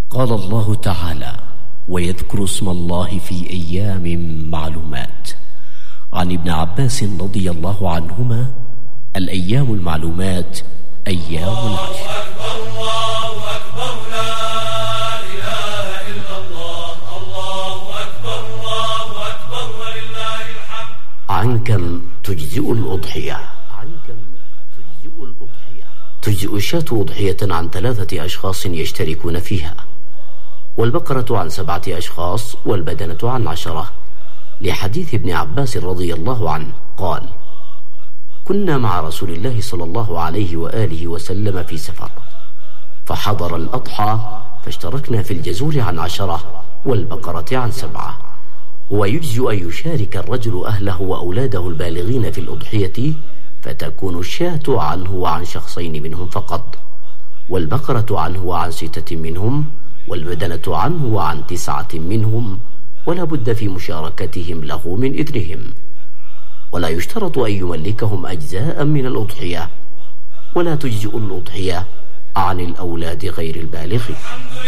قال الله تعالى: ويذكر اسم الله في أيام معلومات. عن ابن عباس رضي الله عنهما: الأيام المعلومات أيام العشر. الله أكبر لا إله إلا الله، الله أكبر الله أكبر ولله الحمد. عن كم تجزئ الأضحية؟ تجزئ الشاة أضحية عن 3 أشخاص يشتركون فيها، والبقرة عن 7 أشخاص، والبدنة عن 10، لحديث ابن عباس رضي الله عنه قال: كنا مع رسول الله صلى الله عليه وآله وسلم في سفر، فحضر الأضحى فاشتركنا في الجزور عن 10 والبقرة عن 7، ويجزئ أن يشارك الرجل أهله وأولاده البالغين في الأضحية، فتكون الشاة عنه وعن 2 منهم فقط، والبقرة عنه وعن 6 منهم، والبدنة عنه وعن 9 منهم، ولا بد في مشاركتهم له من إذنهم، ولا يشترط أن يملكهم أجزاء من الأضحية، ولا تجزئ الأضحية عن الأولاد غير البالغين.